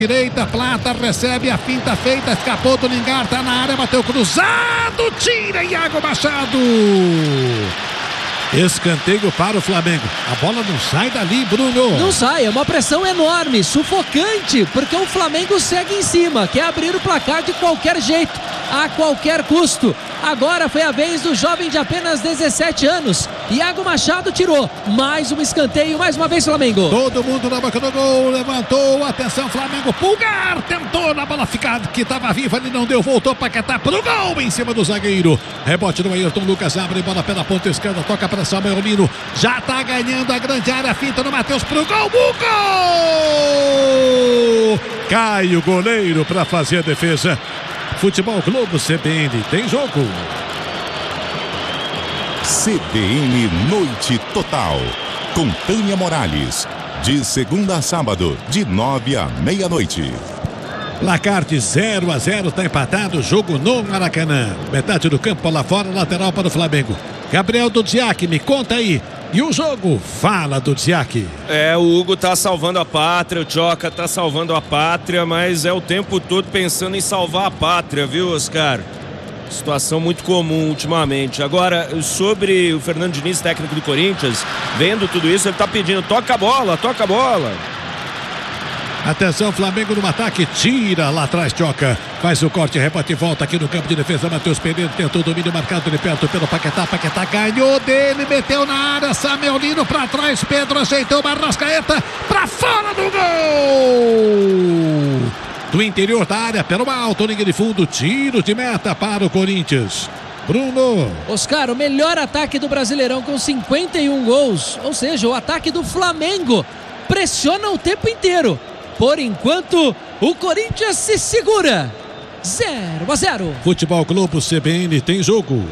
Direita, Plata, recebe a finta feita, escapou do Lingard, tá na área, bateu cruzado, tira Iago Machado. Escanteio para o Flamengo. A bola não sai dali, Bruno. Não sai, é uma pressão enorme, sufocante, porque o Flamengo segue em cima, quer abrir o placar de qualquer jeito, a qualquer custo. Agora foi a vez do jovem de apenas 17 anos. Iago Machado tirou mais um escanteio, mais uma vez Flamengo. Todo mundo na boca do gol, levantou, atenção Flamengo, Pulgar tentou na bola ficada, que estava viva, ele não deu, voltou para Paquetá pro gol em cima do zagueiro. Rebote do Ayrton Lucas, abre bola pela ponta esquerda, toca para Samuel Lino, já tá ganhando a grande área, finta no Matheus pro gol, gol! Cai o goleiro para fazer a defesa. Futebol Globo CBN, tem jogo. CBN Noite Total, com Tânia Morales, de segunda a sábado, de 9 à meia-noite. Placar de 0-0, tá empatado, jogo no Maracanã. Metade do campo lá fora, lateral para o Flamengo. Gabriel Dudziak, me conta aí. E o jogo? Fala, Dudziak. O Hugo tá salvando a pátria, o Tchoca tá salvando a pátria, mas é o tempo todo pensando em salvar a pátria, viu, Oscar? Situação muito comum ultimamente. Agora, sobre o Fernando Diniz, técnico do Corinthians, vendo tudo isso, ele tá pedindo, toca a bola, toca a bola. Atenção, Flamengo no ataque, tira lá atrás, Tchoca. Faz o corte, rebote e volta aqui no campo de defesa. Matheus Pereira tentou o domínio marcado de perto pelo Paquetá. Paquetá ganhou dele, meteu na área. Samuel Lino pra trás, Pedro ajeitou, Arrascaeta pra fora do gol! Do interior da área, pelo alto, linha de fundo, tiro de meta para o Corinthians. Bruno. Oscar, o melhor ataque do Brasileirão com 51 gols. Ou seja, o ataque do Flamengo pressiona o tempo inteiro. Por enquanto, o Corinthians se segura. 0-0. Futebol Globo CBN, tem jogo.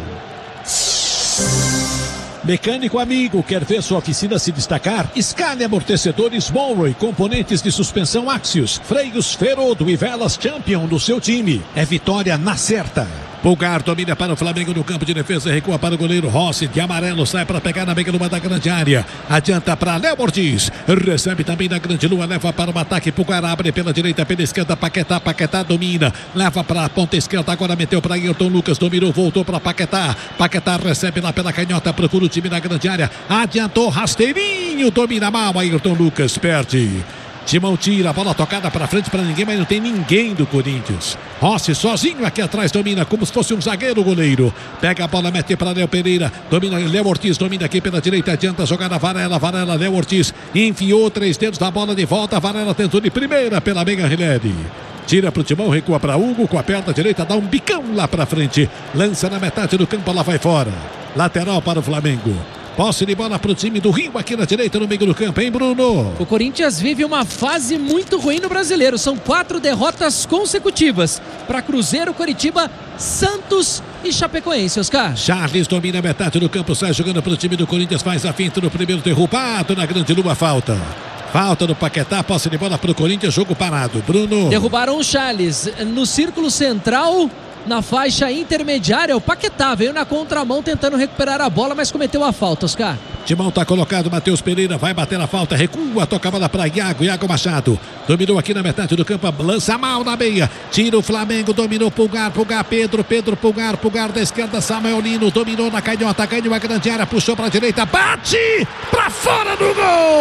Mecânico amigo, quer ver sua oficina se destacar? Scania Amortecedores Monroe, componentes de suspensão Axios, freios Ferodo e velas Champion do seu time. É vitória na certa. Pulgar domina para o Flamengo no campo de defesa, recua para o goleiro Rossi, de amarelo, sai para pegar na meia lua da grande área, adianta para Léo Ortiz, recebe também na grande lua, leva para o ataque, Pulgar abre pela direita, pela esquerda, Paquetá domina, leva para a ponta esquerda, agora meteu para Ayrton Lucas, dominou, voltou para Paquetá recebe lá pela canhota, procura o time na grande área, adiantou, rasteirinho, domina mal, Ayrton Lucas, perde. Timão tira, a bola tocada para frente para ninguém, mas não tem ninguém do Corinthians. Rossi sozinho aqui atrás, domina como se fosse um zagueiro goleiro. Pega a bola, mete para Léo Pereira, domina Léo Ortiz, domina aqui pela direita, adianta jogar na Varela, Léo Ortiz, enfiou 3 dedos da bola de volta, Varela tentou de primeira pela meia Rilede. Tira pro Timão, recua para Hugo, com a perna direita, dá um bicão lá para frente, lança na metade do campo, ela vai fora. Lateral para o Flamengo. Posse de bola para o time do Rio aqui na direita no meio do campo, hein, Bruno? O Corinthians vive uma fase muito ruim no Brasileiro. São 4 derrotas consecutivas para Cruzeiro, Coritiba, Santos e Chapecoense, Oscar. Charles domina a metade do campo, sai jogando para o time do Corinthians, faz a finta no primeiro derrubado, na grande lua, falta. Falta do Paquetá, posse de bola para o Corinthians, jogo parado, Bruno. Derrubaram o Charles no círculo central. Na faixa intermediária, o Paquetá veio na contramão tentando recuperar a bola, mas cometeu a falta, Oscar. Timão tá colocado, Matheus Pereira vai bater a falta, recua, toca a bola para Iago Machado, dominou aqui na metade do campo, lança mal na meia, tira o Flamengo, dominou Pulgar, Pedro, Pulgar da esquerda, Samuel Lino, dominou na canhota, ganhou a grande área, puxou para a direita, bate para fora do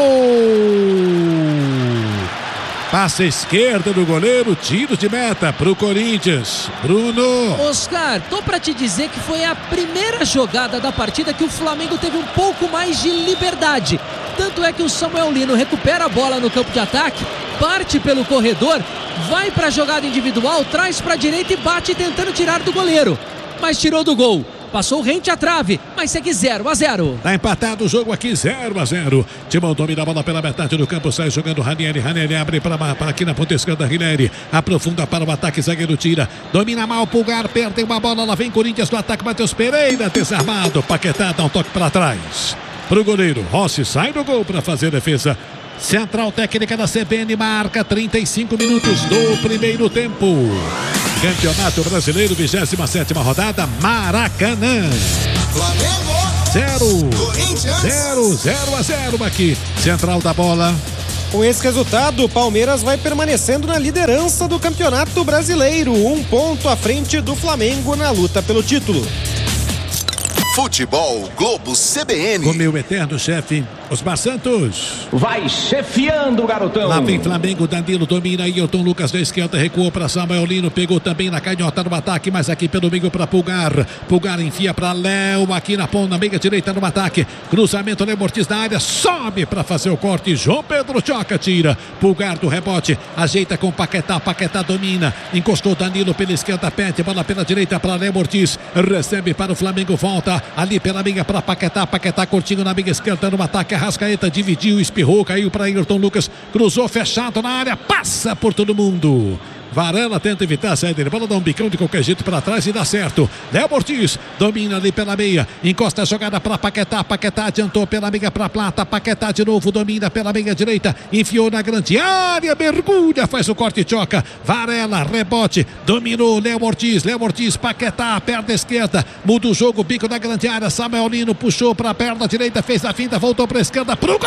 gol! Passa a esquerda do goleiro, tiro de meta pro Corinthians. Bruno. Oscar, tô pra te dizer que foi a primeira jogada da partida que o Flamengo teve um pouco mais de liberdade. Tanto é que o Samuel Lino recupera a bola no campo de ataque, parte pelo corredor, vai pra jogada individual, traz pra direita e bate tentando tirar do goleiro. Mas tirou do gol. Passou rente à trave, mas segue 0-0. Tá empatado o jogo aqui, 0-0. Timão domina a bola pela metade do campo, sai jogando Ranieri abre para aqui na ponta esquerda, Ranieri aprofunda para o ataque, zagueiro tira, domina mal, Pulgar, perde uma bola, lá vem Corinthians no ataque, Matheus Pereira, desarmado, Paquetá dá um toque para trás. Pro goleiro, Rossi sai do gol para fazer defesa. Central técnica da CBN marca 35 minutos do primeiro tempo. Campeonato Brasileiro, 27ª rodada, Maracanã. Flamengo 0-0 aqui. Central da bola. Com esse resultado, o Palmeiras vai permanecendo na liderança do Campeonato Brasileiro, 1 ponto à frente do Flamengo na luta pelo título. Futebol Globo CBN. Com meu eterno chefe, Osmar Santos. Vai chefiando o garotão. Lá vem Flamengo, Danilo domina, Ayrton Lucas na esquerda, recuou para Samuel Lino, pegou também na canhota no ataque, mas aqui pelo meio para Pulgar. Pulgar enfia para Léo, aqui na ponta, meia direita no ataque. Cruzamento, Léo Ortiz na área, sobe para fazer o corte. João Pedro choca, tira. Pulgar do rebote, ajeita com Paquetá, Paquetá domina. Encostou Danilo pela esquerda, pede, bola pela direita para Léo Ortiz. Recebe para o Flamengo, volta. Ali pela meia para Paquetá, Paquetá curtinho na meia esquerda no ataque, Arrascaeta dividiu, espirrou, caiu para Ayrton Lucas, cruzou fechado na área, passa por todo mundo. Varela tenta evitar a saída dele, bola dá um bicão de qualquer jeito para trás e dá certo. Léo Ortiz domina ali pela meia, encosta a jogada para Paquetá, Paquetá adiantou pela meia para Plata, Paquetá de novo domina pela meia direita, enfiou na grande área, mergulha, faz o corte e choca. Varela, rebote, dominou Léo Ortiz, Paquetá, perna esquerda, muda o jogo, bico da grande área, Samuel Lino puxou para a perna direita, fez a finta, voltou para a esquerda, pro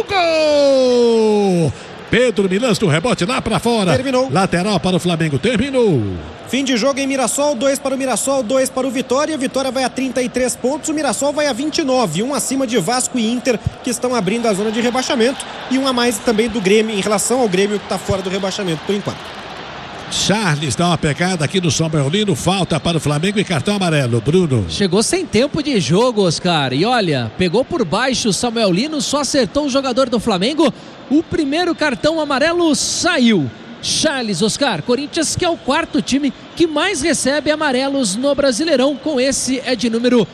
gol! Pedro Milans do rebote lá para fora. Terminou. Lateral para o Flamengo. Terminou. Fim de jogo em Mirassol, 2 para o Mirassol, 2 para o Vitória. Vitória vai a 33 pontos, o Mirassol vai a 29, um acima de Vasco e Inter, que estão abrindo a zona de rebaixamento, e um a mais também do Grêmio, em relação ao Grêmio que está fora do rebaixamento por enquanto. Charles dá uma pegada aqui no Samuel Lino, falta para o Flamengo e cartão amarelo. Bruno. Chegou sem tempo de jogo, Oscar, e olha, pegou por baixo o Samuel Lino, só acertou o jogador do Flamengo. O primeiro cartão amarelo saiu. Charles, Oscar, Corinthians, que é o quarto time que mais recebe amarelos no Brasileirão, com esse é de número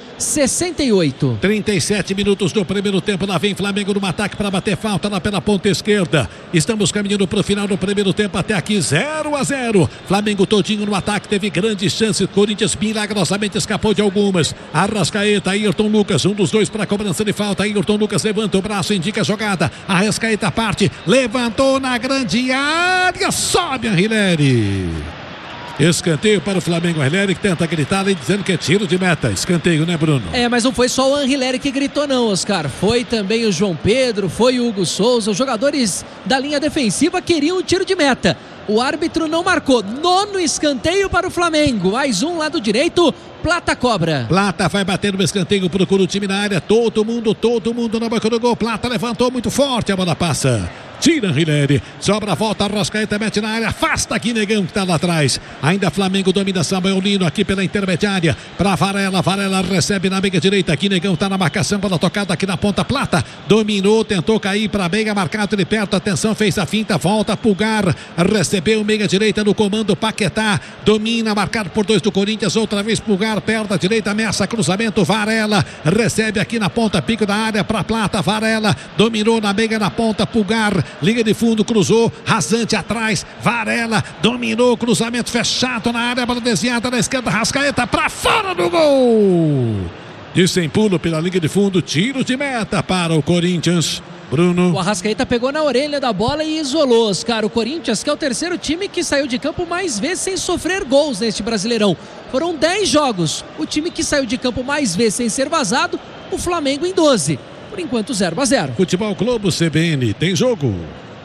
68. 37 minutos do primeiro tempo, lá vem Flamengo no ataque para bater falta lá pela ponta esquerda. Estamos caminhando para o final do primeiro tempo, até aqui 0-0. Flamengo todinho no ataque, teve grandes chances, Corinthians milagrosamente escapou de algumas. Arrascaeta, Ayrton Lucas, um dos dois para cobrança de falta. Ayrton Lucas levanta o braço, indica a jogada. Arrascaeta parte, levantou na grande área, sobe Anrileri. Escanteio para o Flamengo. Anrileri que tenta gritar ali dizendo que é tiro de meta. Escanteio, né, Bruno? Mas não foi só o Anrileri que gritou não, Oscar. Foi também o João Pedro, foi o Hugo Souza. Os jogadores da linha defensiva queriam um tiro de meta. O árbitro não marcou. 9º escanteio para o Flamengo. Mais um lado direito. Plata cobra. Plata vai bater no escanteio, procura o time na área. Todo mundo na boca do gol. Plata levantou muito forte, a bola passa. Tira Anrileri, sobra a volta, Arrascaeta mete na área, afasta aqui Negão que está lá atrás. Ainda Flamengo domina Samuel Lino aqui pela intermediária, para Varela, Varela recebe na meia direita, aqui Negão está na marcação, bola tocada aqui na ponta, Plata dominou, tentou cair para a meia, marcado de perto, atenção, fez a finta, volta, Pulgar, recebeu meia direita no comando, Paquetá, domina, marcado por 2 do Corinthians, outra vez Pulgar, perna direita, ameaça, cruzamento, Varela, recebe aqui na ponta, pico da área para Plata, Varela, dominou na meia, na ponta, Pulgar, linha de fundo, cruzou, rasante atrás, Varela, dominou, cruzamento fechado na área, bola desviada na esquerda, Arrascaeta para fora do gol. De sem pulo pela linha de fundo, tiro de meta para o Corinthians. Bruno. O Arrascaeta pegou na orelha da bola e isolou, Oscar. O Corinthians, que é o terceiro time que saiu de campo mais vezes sem sofrer gols neste Brasileirão. Foram 10 jogos. O time que saiu de campo mais vezes sem ser vazado, o Flamengo em 12. Por enquanto 0-0. Futebol Globo CBN, tem jogo.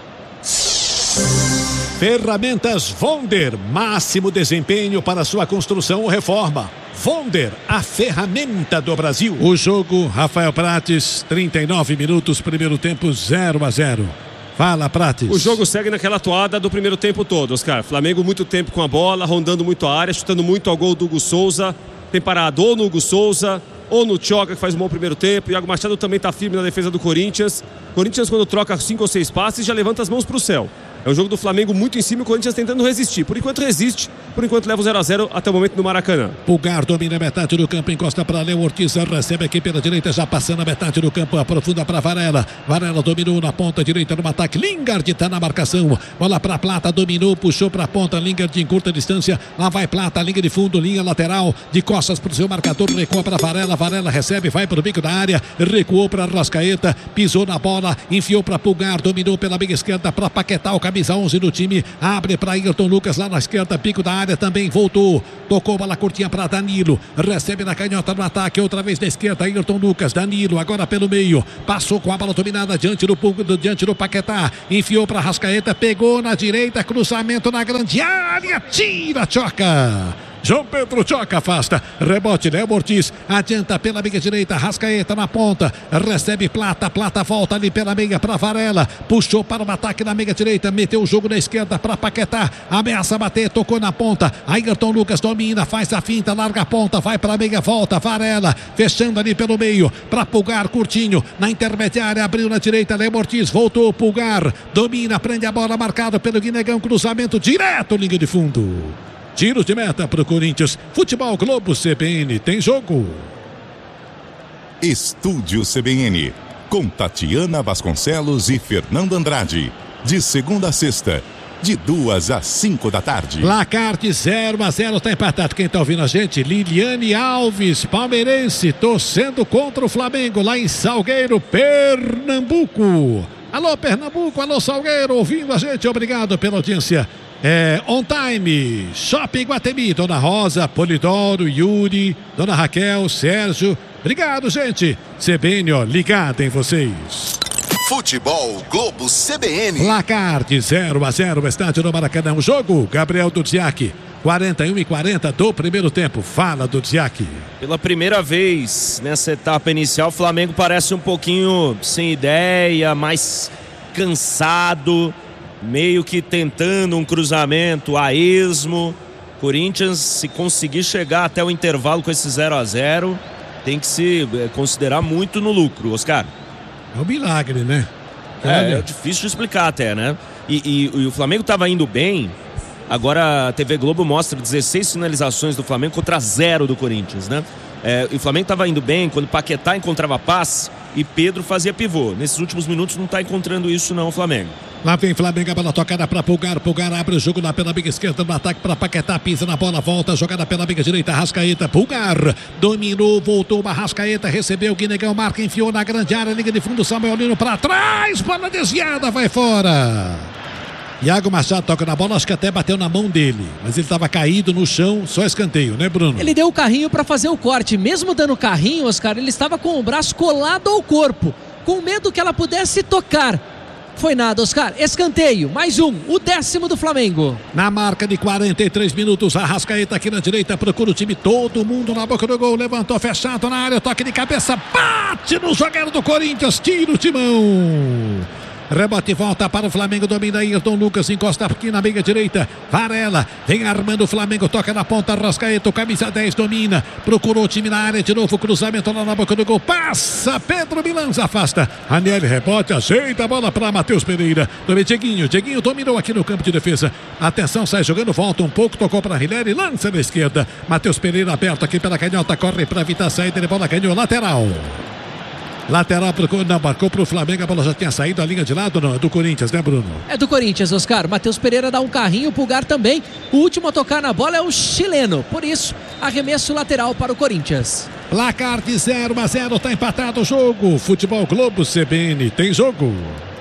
Ferramentas Vonder, máximo desempenho para sua construção ou reforma. Vonder, a ferramenta do Brasil. O jogo, Rafael Prates, 39 minutos, primeiro tempo 0-0. Fala, Prates. O jogo segue naquela toada do primeiro tempo todo, Oscar. Flamengo muito tempo com a bola, rondando muito a área, chutando muito ao gol do Hugo Souza. Tem parado ou no Hugo Souza ou no Tchoca, que faz um bom primeiro tempo. Iago Machado também está firme na defesa do Corinthians. Corinthians, quando troca 5 ou 6 passes, já levanta as mãos para o céu. É um jogo do Flamengo muito em cima e o Corinthians tentando resistir. Por enquanto resiste, por enquanto leva o 0-0 até o momento no Maracanã. Pulgar domina a metade do campo, encosta para Léo Ortiz, recebe aqui pela direita, já passando a metade do campo, aprofunda para Varela. Varela dominou na ponta direita no ataque. Lingard está na marcação. Bola para Plata, dominou, puxou para a ponta. Lingard em curta distância. Lá vai Plata, linha de fundo, linha lateral. De costas para o seu marcador, recua para Varela. Varela recebe, vai para o bico da área. Recuou para Arrascaeta, pisou na bola, enfiou para Pulgar, dominou pela meia esquerda para Paquetá. O caminho camisa 11 do time, abre para Ayrton Lucas lá na esquerda, pico da área também, voltou, tocou bola curtinha para Danilo, recebe na canhota no ataque, outra vez da esquerda, Ayrton Lucas, Danilo agora pelo meio, passou com a bola dominada diante do Paquetá, enfiou para Arrascaeta, pegou na direita, cruzamento na grande área, tira, choca. João Pedro choca, afasta, rebote, Léo Ortiz, adianta pela meia direita, Arrascaeta na ponta, recebe Plata volta ali pela meia para Varela, puxou para o ataque na meia direita, meteu o jogo na esquerda para Paquetá, ameaça bater, tocou na ponta, Ayrton Lucas domina, faz a finta, larga a ponta, vai para a meia, volta, Varela, fechando ali pelo meio, para Pulgar, curtinho, na intermediária, abriu na direita, Léo Ortiz, voltou, Pulgar, domina, prende a bola, marcado pelo Guinegão, cruzamento direto, linha de fundo. Tiro de meta para o Corinthians. Futebol Globo CBN tem jogo. Estúdio CBN, com Tatiana Vasconcelos e Fernando Andrade. De segunda a sexta, de 2 às 5 da tarde. Placar de 0-0, está empatado. Quem está ouvindo a gente? Liliane Alves, palmeirense, torcendo contra o Flamengo, lá em Salgueiro, Pernambuco. Alô, Pernambuco, alô, Salgueiro, ouvindo a gente. Obrigado pela audiência. On Time, Shopping Guatemi, Dona Rosa, Polidoro, Yuri, Dona Raquel, Sérgio. Obrigado, gente. CBN, ó, ligada em vocês. Futebol Globo CBN. Placar de 0-0, estádio do Maracanã. O jogo, Gabriel Dudziak, 41-40 do primeiro tempo. Fala, Dudziak. Pela primeira vez nessa etapa inicial, o Flamengo parece um pouquinho sem ideia, mais cansado, meio que tentando um cruzamento a esmo. Corinthians, se conseguir chegar até o intervalo com esse 0-0, tem que se considerar muito no lucro, Oscar. É um milagre, né? É difícil de explicar até, né? E o Flamengo estava indo bem. Agora a TV Globo mostra 16 finalizações do Flamengo contra 0 do Corinthians, né? E o Flamengo estava indo bem quando Paquetá encontrava passe e Pedro fazia pivô. Nesses últimos minutos não está encontrando isso não, o Flamengo. Lá vem Flamengo, a bola tocada para Pulgar. Pulgar abre o jogo lá pela meia esquerda, no ataque para Paquetá, pisa na bola, volta, jogada pela meia direita, Arrascaeta, Pulgar, dominou, voltou, Arrascaeta, recebeu, Guinegão marca, enfiou na grande área, liga de fundo, Samuel Lino para trás, bola desviada, vai fora. Iago Machado toca na bola, acho que até bateu na mão dele, mas ele estava caído no chão, só escanteio, né, Bruno? Ele deu o carrinho para fazer o corte, mesmo dando carrinho, Oscar, ele estava com o braço colado ao corpo, com medo que ela pudesse tocar. Foi nada, Oscar. Escanteio, mais um, o 10º do Flamengo. Na marca de 43 minutos, Arrascaeta aqui na direita, procura o time, todo mundo na boca do gol, levantou, fechado na área, toque de cabeça, bate no jogador do Corinthians, tira o timão. Rebote, volta para o Flamengo, domina Ayrton Lucas, encosta aqui na meia direita, Varela, vem armando o Flamengo, toca na ponta, Arrascaeta, camisa 10, domina, procurou o time na área, de novo, cruzamento lá na boca do gol, passa, Pedro Milans afasta, Ranieri rebote, ajeita a bola para Matheus Pereira, também Dieguinho dominou aqui no campo de defesa, atenção, sai jogando, volta um pouco, tocou para Ranieri, lança na esquerda, Matheus Pereira aberto aqui pela canhota, corre para evitar a saída, ele bola ganhou, lateral, não, marcou para o Flamengo, a bola já tinha saído a linha de lado do Corinthians, né, Bruno? É do Corinthians, Oscar. Matheus Pereira dá um carrinho, o Pulgar também. O último a tocar na bola é o chileno. Por isso, arremesso lateral para o Corinthians. Placar de 0-0, está empatado o jogo. Futebol Globo CBN tem jogo.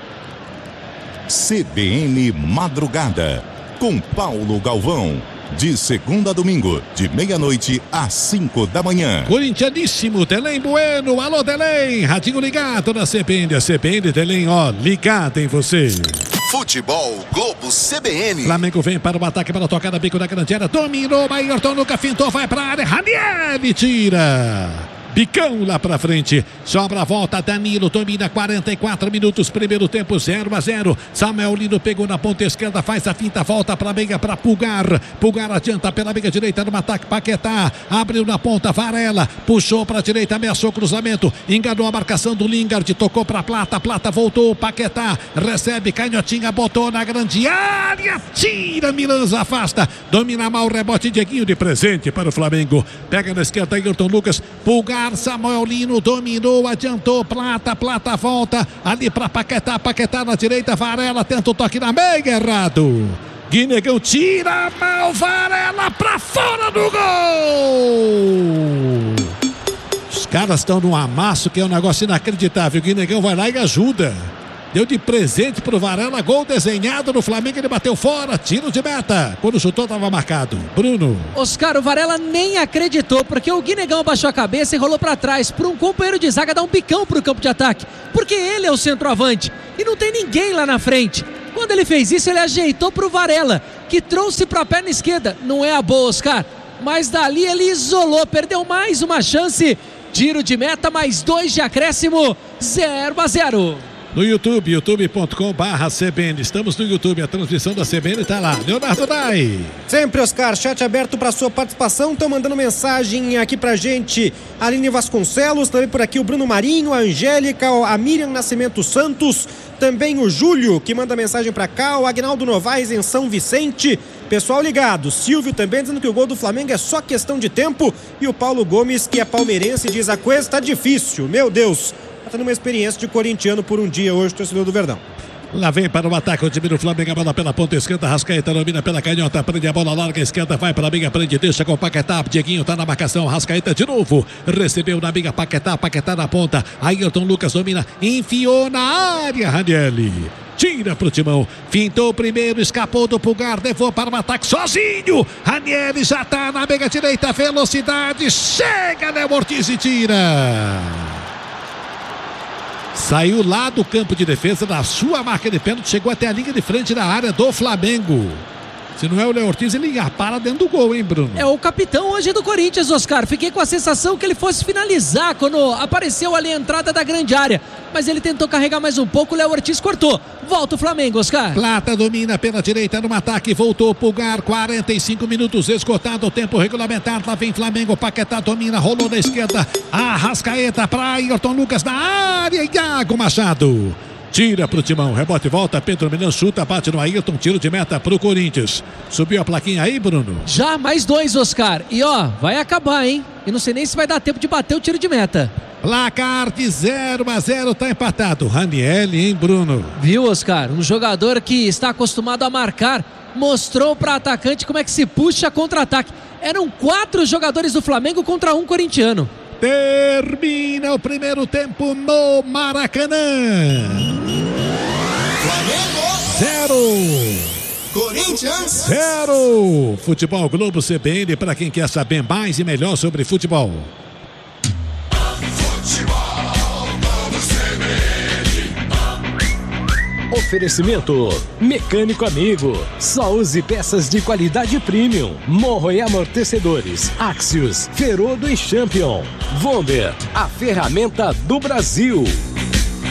CBN Madrugada, com Paulo Galvão. De segunda a domingo, de meia-noite às 5 da manhã. Corintianíssimo, Delém Bueno. Alô, Delém. Radinho ligado na CBN. A CBN, Delém, ó, ligado em você. Futebol Globo CBN. Flamengo vem para o ataque, para tocar na bico da grande área. Dominou, Ayrton Lucas fintou, vai para a área. Ranieri tira. Bicão lá pra frente, sobra a volta, Danilo domina, 44 minutos, primeiro tempo, 0-0. Samuel Lino pegou na ponta esquerda, faz a finta, volta pra meia, pra Pulgar adianta pela meia direita no ataque, Paquetá, abriu na ponta, Varela, puxou pra direita, ameaçou cruzamento, enganou a marcação do Lingard, tocou pra Plata voltou, Paquetá, recebe, canhotinha, botou na grande área, tira, Milans afasta, domina mal o rebote, Dieguinho de presente para o Flamengo, pega na esquerda, Ayrton Lucas, Pulgar, Samuel Lino dominou, adiantou, Plata volta ali para Paquetá na direita, Varela tenta o toque na meia, errado. Guinegão tira mal, Varela para fora do gol. Os caras estão num amasso que é um negócio inacreditável. Guinegão vai lá e ajuda. deu de presente pro Varela, gol desenhado no Flamengo, ele bateu fora, tiro de meta. Quando chutou estava marcado. Bruno. Oscar, o Varela nem acreditou, porque o Guinegão abaixou a cabeça e rolou para trás, para um companheiro de zaga dar um bicão pro campo de ataque, porque ele é o centroavante e não tem ninguém lá na frente. Quando ele fez isso, ele ajeitou pro Varela, que trouxe para a perna esquerda. Não é a boa, Oscar, mas dali ele isolou, perdeu mais uma chance. Tiro de meta, mais 2 de acréscimo, 0-0. No YouTube, youtube.com/CBN. Estamos no YouTube, a transmissão da CBN está lá. Leonardo Dai. Sempre, Oscar, chat aberto para sua participação. Estão mandando mensagem aqui pra gente. Aline Vasconcelos, também por aqui o Bruno Marinho, a Angélica, a Miriam Nascimento Santos, também o Júlio, que manda mensagem para cá, o Agnaldo Novaes em São Vicente. Pessoal ligado, Silvio também dizendo que o gol do Flamengo é só questão de tempo. E o Paulo Gomes, que é palmeirense, diz: a coisa tá difícil, meu Deus. Tá tendo uma experiência de corintiano por um dia hoje, torcedor do Verdão. Lá vem para o ataque o time do Flamengo, a bola pela ponta esquerda, Rascaeta domina pela canhota, prende a bola larga, esquerda, vai para a Biga, prende, deixa com o Paquetá, Dieguinho tá na marcação, Rascaeta de novo, recebeu na Biga, Paquetá na ponta, Ayrton Lucas domina, enfiou na área, Ranieri. Tira pro Timão, fintou o primeiro, escapou do Pulgar, levou para o ataque sozinho. Ranieri já tá na meia direita, velocidade, chega, Léo Ortiz e tira. Saiu lá do campo de defesa da sua marca de pênalti, chegou até a linha de frente da área do Flamengo. Se não é o Léo Ortiz, ele para dentro do gol, hein, Bruno? É o capitão hoje do Corinthians, Oscar. Fiquei com a sensação que ele fosse finalizar quando apareceu ali a entrada da grande área. Mas ele tentou carregar mais um pouco, o Léo Ortiz cortou. Volta o Flamengo, Oscar. Plata domina pela direita no ataque, voltou Pulgar, 45 minutos, esgotado o tempo regulamentar. Lá vem Flamengo, Paquetá domina, rolou na esquerda. Arrascaeta para Ayrton Lucas na área, Iago Machado. Tira pro Timão, rebote, volta, Pedro Milan chuta, bate no Ayrton, tiro de meta pro Corinthians. Subiu a plaquinha aí, Bruno? Já, mais 2, Oscar. E ó, vai acabar, hein? E não sei nem se vai dar tempo de bater o tiro de meta. Placar de 0-0, tá empatado. Ranieri, hein, Bruno? Viu, Oscar? Um jogador que está acostumado a marcar, mostrou para atacante como é que se puxa contra-ataque. Eram 4 jogadores do Flamengo contra 1 corintiano. Termina o primeiro tempo no Maracanã. Flamengo 0. Corinthians 0. Futebol Globo CBN para quem quer saber mais e melhor sobre futebol. Oferecimento Mecânico Amigo. Só use peças de qualidade premium. Morro e amortecedores Axios, Ferodo e Champion. Vonder, a ferramenta do Brasil.